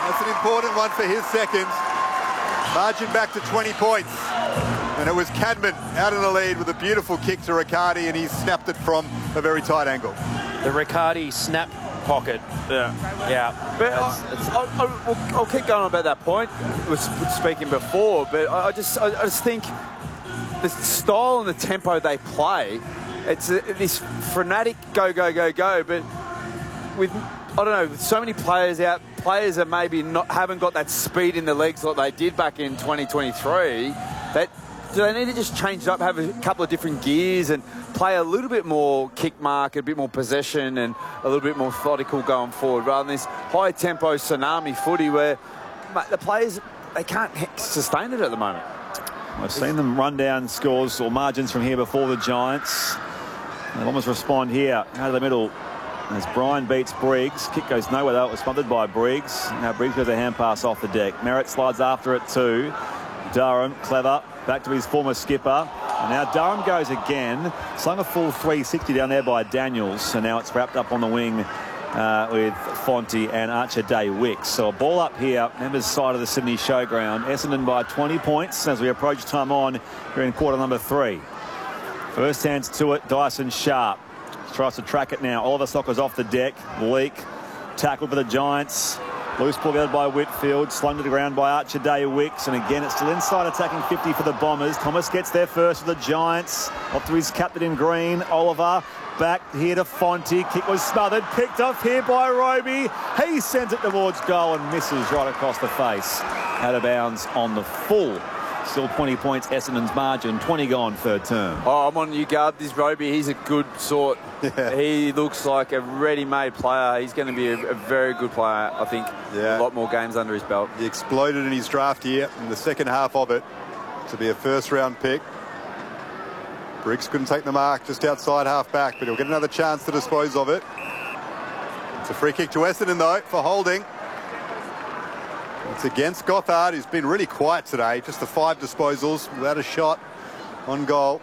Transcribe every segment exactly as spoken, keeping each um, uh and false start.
That's an important one for his second. Margin back to twenty points. And it was Cadman out in the lead with a beautiful kick to Riccardi, and he snapped it from a very tight angle. The Riccardi snap pocket. Yeah. Yeah. But I, I, I'll, I'll keep going about that point. I was speaking before, but I, I just I, I just think the style and the tempo they play, it's a, this frenetic go, go, go, go, but with, I don't know, with so many players out, players that maybe not haven't got that speed in the legs like they did back in twenty twenty-three, that do they need to just change it up, have a couple of different gears and play a little bit more kick mark, a bit more possession and a little bit more methodical going forward rather than this high-tempo tsunami footy where the players, they can't sustain it at the moment. I've seen them run down scores or margins from here before the Giants. They'll almost respond here out of the middle as Brian beats Briggs. Kick goes nowhere though. It was smothered by Briggs. Now Briggs goes a hand pass off the deck. Merritt slides after it too. Durham, clever, back to his former skipper. And now Durham goes again. Slung a full three sixty down there by Daniels. So now it's wrapped up on the wing uh, with Fonte and Archer Day Wicks. So a ball up here, members' side of the Sydney Showground. Essendon by twenty points as we approach time on here in quarter number three. First hands to it, Dyson Sharp. Tries to track it now. Oliver Soccer's off the deck. Leak. Tackle for the Giants. Loose ball gathered by Whitfield. Slung to the ground by Archer Day Wicks. And again, it's still inside attacking fifty for the Bombers. Thomas gets there first for the Giants. Off to his captain in green, Oliver. Back here to Fonte. Kick was smothered. Picked off here by Roby. He sends it towards goal and misses right across the face. Out of bounds on the full. Still twenty points, Essendon's margin. twenty gone, third term. Oh, I'm on you, Gard. This Roby, he's a good sort. Yeah. He looks like a ready-made player. He's going to be a, a very good player, I think. Yeah. A lot more games under his belt. He exploded in his draft year in the second half of it to be a first-round pick. Briggs couldn't take the mark just outside half-back, but he'll get another chance to dispose of it. It's a free kick to Essendon, though, for holding. It's against Gothard, who's been really quiet today. Just the five disposals without a shot on goal.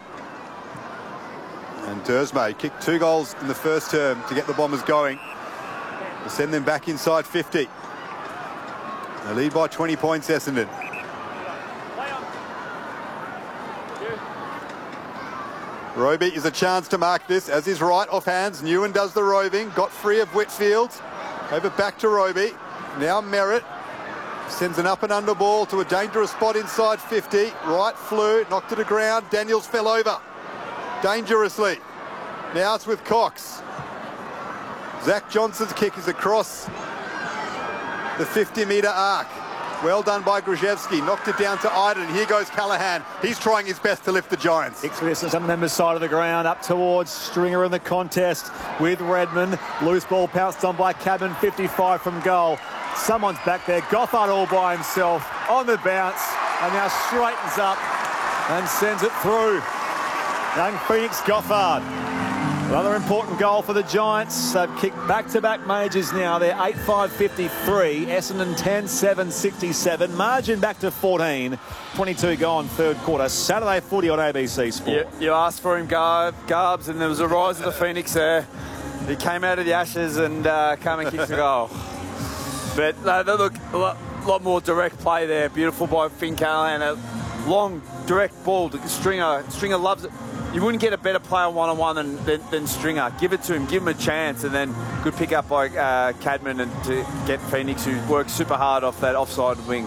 And Dursme kicked two goals in the first term to get the Bombers going, to send them back inside fifty. They lead by twenty points, Essendon. Roby is a chance to mark this, as is right off hands. Newen does the roving, got free of Whitfield. Over back to Roby. Now Merritt. Sends an up and under ball to a dangerous spot inside fifty. Right flew, knocked to the ground. Daniels fell over dangerously. Now it's with Cox. Zach Johnson's kick is across the fifty metre arc. Well done by Grzyzewski. Knocked it down to Iden. Here goes Callaghan. He's trying his best to lift the Giants. Exodus on the members' side of the ground, up towards Stringer in the contest with Redmond. Loose ball pounced on by Cabin, fifty-five from goal. Someone's back there. Gothard all by himself on the bounce, and now straightens up and sends it through. Young Phoenix Gothard. Another important goal for the Giants. They've kicked back-to-back majors now. They're eight five fifty-three. Essendon ten seven sixty-seven. Margin back to fourteen. twenty-two gone, third quarter. Saturday footy on A B C Sport. You, you asked for him, Garb, Garbs, and there was a rise of the Phoenix there. He came out of the ashes and uh, came and kicked the goal. But uh, look, a lot, lot more direct play there. Beautiful by Finn Callaghan. A long, direct ball to Stringer. Stringer loves it. You wouldn't get a better player one-on-one than, than, than Stringer. Give it to him, give him a chance, and then good pick up by uh, Cadman and to get Phoenix, who works super hard off that offside wing.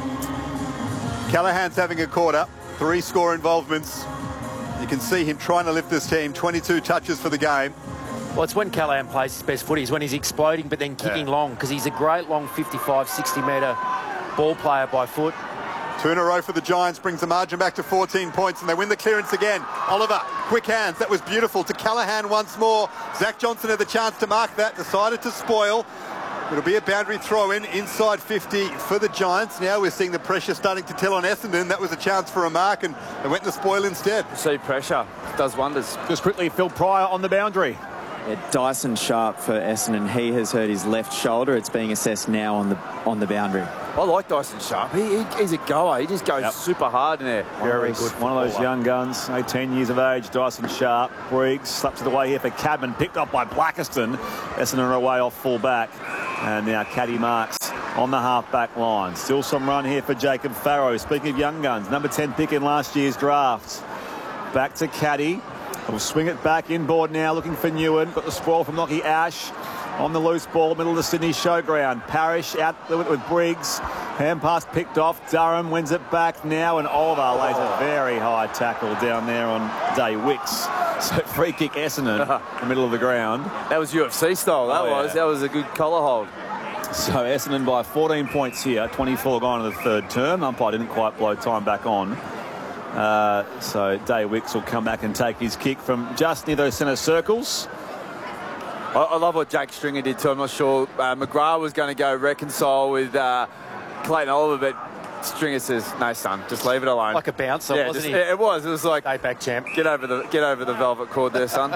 Callaghan's having a quarter. Three score involvements. You can see him trying to lift this team. twenty-two touches for the game. Well, it's when Callaghan plays his best footy, is when he's exploding but then kicking yeah. long, because he's a great long fifty-five, sixty metre ball player by foot. Two in a row for the Giants brings the margin back to fourteen points, and they win the clearance again. Oliver, quick hands, that was beautiful, to Callaghan once more. Zach Johnson had the chance to mark that, decided to spoil. It'll be a boundary throw in inside fifty for the Giants. Now we're seeing the pressure starting to tell on Essendon. That was a chance for a mark, and they went to spoil instead. See pressure, does wonders. Just quickly, Phil Pryor on the boundary. Yeah, Dyson Sharp for Essendon. He has hurt his left shoulder. It's being assessed now on the on the boundary. I like Dyson Sharp. He, he, he's a goer. He just goes yep. super hard in there. Very good. One of those young guns, eighteen years of age, Dyson Sharp. Briggs slapped to the way here for Cadman, picked up by Blackiston. Essendon are away off full back. And now Caddy marks on the half-back line. Still some run here for Jacob Farrow. Speaking of young guns, number ten pick in last year's draft. Back to Caddy. We'll swing it back inboard now, looking for Newen. Got the sprawl from Lockie Ash on the loose ball, middle of the Sydney Showground. Parrish out with Briggs. Hand pass picked off. Durham wins it back now, and Oliver lays a very high tackle down there on Day Wicks. So free kick Essendon, in the middle of the ground. That was U F C style, that Oh, yeah. was. That was a good collar hold. So Essendon by fourteen points here, twenty-four gone in the third term. Umpire didn't quite blow time back on. Uh, so Day Wicks will come back and take his kick from just near those centre circles. I, I love what Jack Stringer did too. I'm not sure uh, McGrath was going to go reconcile with uh, Clayton Oliver, but Stringer says, "No, son, just leave it alone." Like a bouncer, yeah, wasn't just, he? It was. It was like, Day back champ. get over the get over the velvet cord there, son.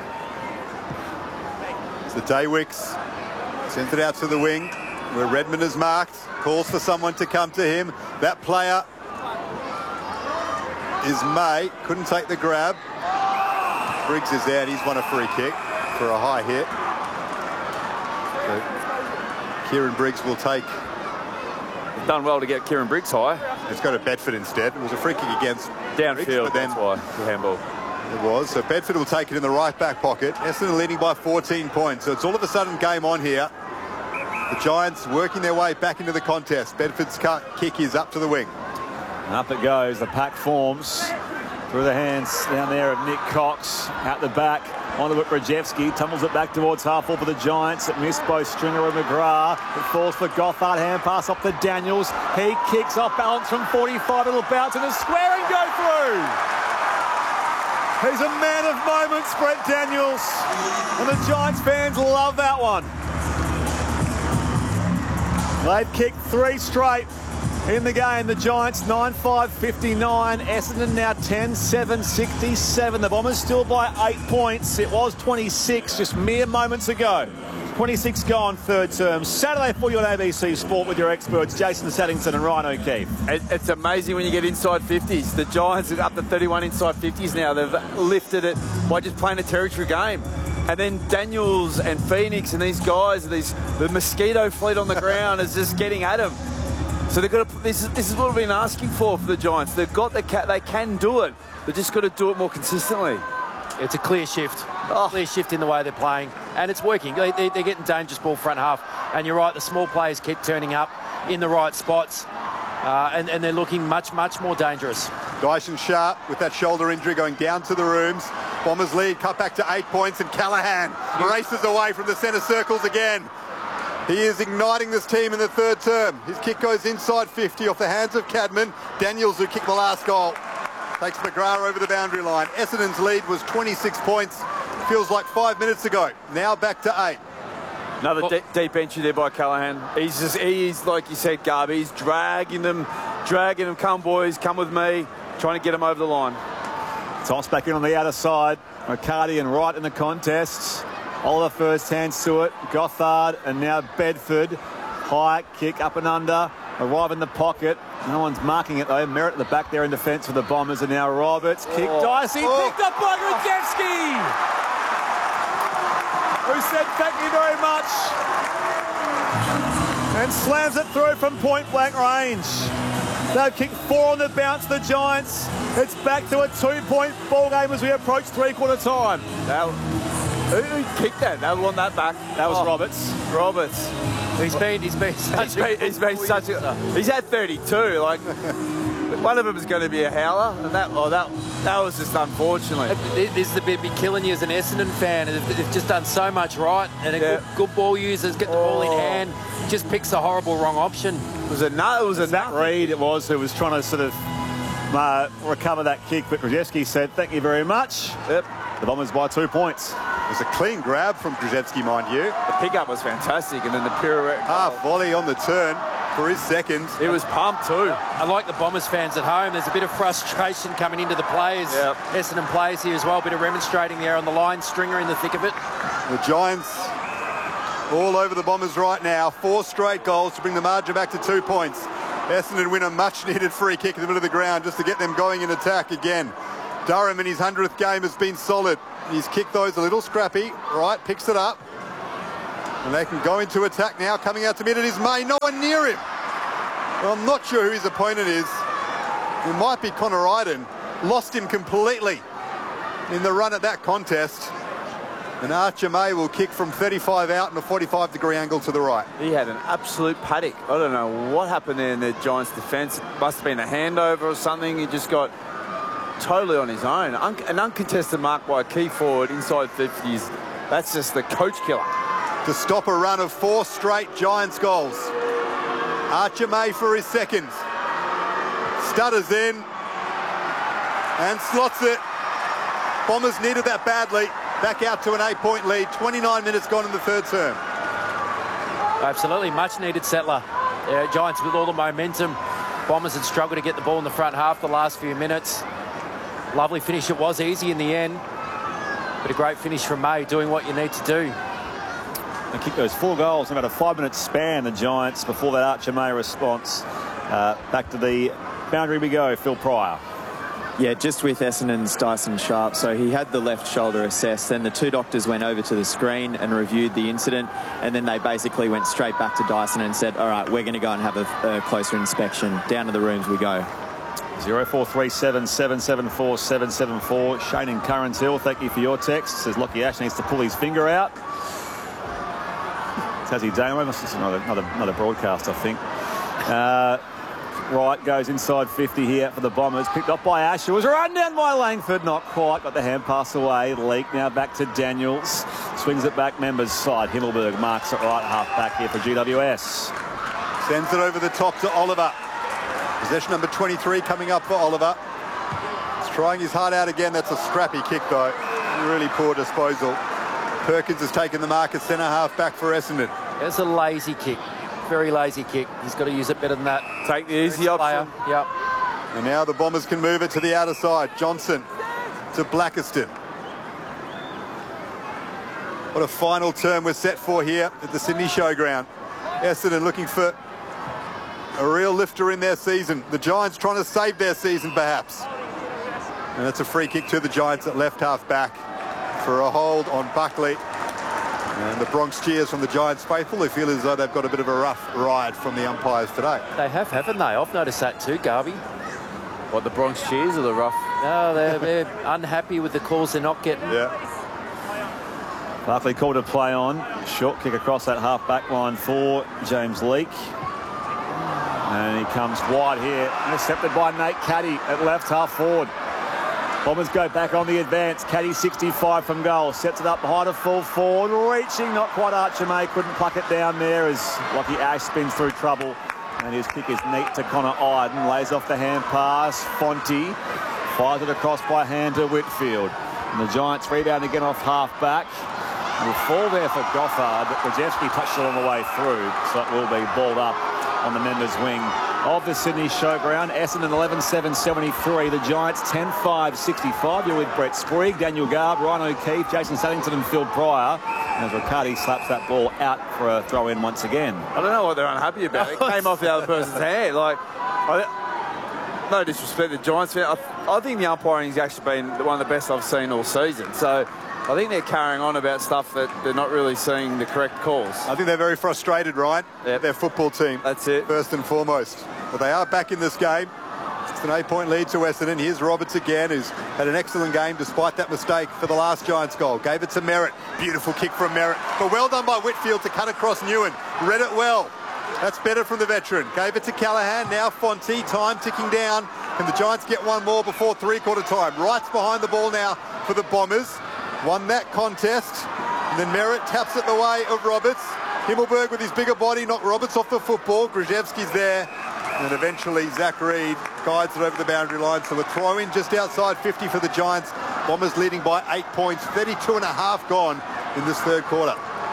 So Day Wicks sends it out to the wing where Redmond is marked, calls for someone to come to him. That player is May, couldn't take the grab. Briggs is out, he's won a free kick for a high hit. So Kieran Briggs will take. Done well to get Kieran Briggs high. It's got to Bedford instead. It was a free kick against Downfield, Briggs, but then that's why. The handball. it was. So Bedford will take it in the right back pocket. Essendon leading by fourteen points. So it's all of a sudden game on here. The Giants working their way back into the contest. Bedford's kick is up to the wing. And up it goes. The pack forms through the hands down there of Nick Cox. Out the back on the Brzezinski. Tumbles it back towards half full for the Giants. It missed both Stringer and McGrath. It falls for Gothard. Hand pass off to Daniels. He kicks off balance from forty-five. It'll bounce in the square and go through. He's a man of moments, Brett Daniels. And the Giants fans love that one. They've kicked three straight in the game. The Giants nine five fifty-nine. Essendon now ten seven sixty-seven. The Bombers still by eight points. It was twenty-six just mere moments ago. twenty-six gone third term. Saturday for you on A B C Sport with your experts Jason Saddington and Ryan O'Keefe. It, it's amazing when you get inside fifties. The Giants are up to thirty-one inside fifties now. They've lifted it by just playing a territory game. And then Daniels and Phoenix and these guys, these the mosquito fleet on the ground is just getting at them. So they've got to, this is this is what we've been asking for for the Giants. They've got the cat. They can do it. They've just got to do it more consistently. It's a clear shift. Oh. Clear shift in the way they're playing. And it's working. They, they, they're getting dangerous ball front half. And you're right, the small players keep turning up in the right spots. Uh, and, and they're looking much, much more dangerous. Dyson Sharp with that shoulder injury going down to the rooms. Bombers lead, cut back to eight points, and Callaghan races away from the centre circles again. He is igniting this team in the third term. His kick goes inside fifty off the hands of Cadman. Daniels, who kicked the last goal, takes McGrath over the boundary line. Essendon's lead was twenty-six points. Feels like five minutes ago. Now back to eight. Another Well, deep, deep entry there by Callaghan. He's just, he's like you said, Garby. He's dragging them, dragging them. Come boys, come with me. Trying to get them over the line. Toss back in on the outer side. McCarty and Wright in the contest. Oliver first hands to it. Gothard and now Bedford. High kick up and under. Arrive in the pocket. No one's marking it though. Merritt at the back there in defence for the Bombers. And now Roberts. Kick Oh. Dicey. Oh. Picked up by Grudevsky. Who said thank you very much. And slams it through from point blank range. They've kicked four on the bounce, the Giants. It's back to a two-point ball game as we approach three-quarter time. That, who, who kicked that? They won that back. That was Oh, Roberts. Roberts. He's been, he's been such He's been, he's been such a. He's had thirty-two. Like one of them is going to be a howler, and that oh that that was just unfortunate. This is the bit be killing you as an Essendon fan. They've, they've just done so much right, and a Yeah. good, good ball users get the ball in Oh. hand. Just picks the horrible wrong option. It was a no. It was a That nothing. Reid, it was, who was trying to sort of uh, recover that kick, but Grudevsky said, thank you very much. Yep. The Bombers by two points. It was a clean grab from Brzezinski, mind you. The pickup was fantastic, and then the pirouette. Half volley on the turn for his second. It was pumped too. I like the Bombers fans at home. There's a bit of frustration coming into the players. Yep. Essendon players here as well. A bit of remonstrating there on the line. Stringer in the thick of it. The Giants all over the Bombers right now. Four straight goals to bring the margin back to two points. Essendon win a much-needed free kick in the middle of the ground just to get them going in attack again. Durham in his hundredth game has been solid. He's kicked those a little scrappy. Right, picks it up. And they can go into attack now. Coming out to mid, it is May. No one near him. Well, I'm not sure who his opponent is. It might be Connor Iden. Lost him completely in the run at that contest. And Archer May will kick from thirty-five out in a forty-five degree angle to the right. He had an absolute paddock. I don't know what happened there in the Giants' defence. It must have been a handover or something. He just got totally on his own. Un an uncontested mark by a key forward inside fifties. That's just the coach killer. To stop a run of four straight Giants goals. Archer May for his second. Stutters in and slots it. Bombers needed that badly. Back out to an eight-point lead. twenty-nine minutes gone in the third term. Absolutely, much needed settler. Yeah, Giants with all the momentum. Bombers had struggled to get the ball in the front half the last few minutes. Lovely finish it was, easy in the end. But a great finish from May, doing what you need to do. They kicked those four goals in about a five-minute span, the Giants, before that Archer May response. Uh, back to the boundary we go, Phil Pryor. Yeah, just with Essendon's Dyson Sharp. So he had the left shoulder assessed. Then the two doctors went over to the screen and reviewed the incident. And then they basically went straight back to Dyson and said, all right, we're going to go and have a, a closer inspection. Down to the rooms we go. zero four three seven, seven seven four, seven seven four. Shane in Currans Hill, thank you for your text. Says Lockie Ash needs to pull his finger out. Tassie Damo, this is another, another, another broadcast, I think. Uh, Right, goes inside fifty here for the Bombers. Picked up by Ash. It was run down by Langford. Not quite. Got the hand pass away. Leak now back to Daniels. Swings it back members side. Himmelberg marks it right half back here for G W S. Sends it over the top to Oliver. Possession number twenty-three coming up for Oliver. He's trying his heart out again. That's a scrappy kick though. Really poor disposal. Perkins has taken the mark at centre half back for Essendon. It's a lazy kick. Very lazy kick. He's got to use it better than that. Take the easy option. Yep. And now the Bombers can move it to the outer side. Johnson to Blackiston. What a final term we're set for here at the Sydney Showground. Essendon looking for a real lifter in their season. The Giants trying to save their season perhaps. And that's a free kick to the Giants at left half back for a hold on Buckley. And the Bronx cheers from the Giants faithful. They feel as though they've got a bit of a rough ride from the umpires today. They have, haven't they? I've noticed that too, Garvey. What, the Bronx cheers or the rough? No, they're, they're unhappy with the calls they're not getting. Yeah. Barkley called to play on. Short kick across that half back line for James Leake. And he comes wide here. Intercepted by Nate Caddy at left half forward. Bombers go back on the advance. Caddy sixty-five from goal. Sets it up behind a full forward. Reaching, not quite Archer May. Couldn't pluck it down there as Lockie Ash spins through trouble. And his kick is neat to Connor Iden. Lays off the hand pass. Fonte fires it across by hand to Whitfield. And the Giants rebound again off half back. Will fall there for Goffard, but Krajewski touched it on the way through. So it will be balled up on the members' wing of the Sydney Showground. Essendon eleven seven seventy-three. The Giants ten five sixty-five. You're with Brett Sprague, Daniel Garb, Ryan O'Keefe, Jason Saddington and Phil Pryor. As Riccardi slaps that ball out for a throw-in once again. I don't know what they're unhappy about. It came off the other person's hand. Like, I, no disrespect to the Giants fan. I, I think the umpiring has actually been one of the best I've seen all season. So I think they're carrying on about stuff that they're not really seeing the correct calls. I think they're very frustrated, Ryan. Yep. Their football team. That's it. First and foremost. But they are back in this game. It's an eight-point lead to Essendon. Here's Roberts again, who's had an excellent game despite that mistake for the last Giants goal. Gave it to Merritt. Beautiful kick from Merritt. But well done by Whitfield to cut across Newen. Read it well. That's better from the veteran. Gave it to Callaghan. Now Fonte. Time ticking down. Can the Giants get one more before three-quarter time? Wright's behind the ball now for the Bombers. Won that contest. And then Merritt taps it the way of Roberts. Himmelberg with his bigger body knocked Roberts off the football. Grzyzewski's there. And eventually Zach Reed guides it over the boundary line. So a throw in just outside fifty for the Giants. Bombers leading by eight points. thirty-two and a half gone in this third quarter.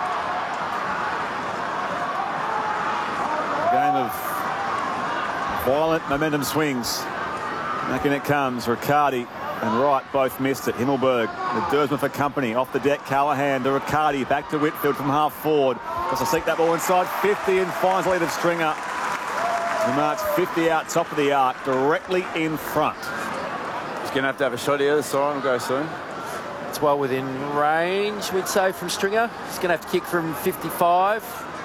A game of violent momentum swings. Back in it comes. Riccardi and Wright both missed it. Himmelberg, the Dersman for company. Off the deck, Callaghan to Riccardi. Back to Whitfield from half forward. Just to seek that ball inside fifty and finds the lead of Stringer. He marks fifty out top of the arc, directly in front. He's going to have to have a shot here. The siren will go soon. It's well within range, we'd say, from Stringer. He's going to have to kick from fifty-five.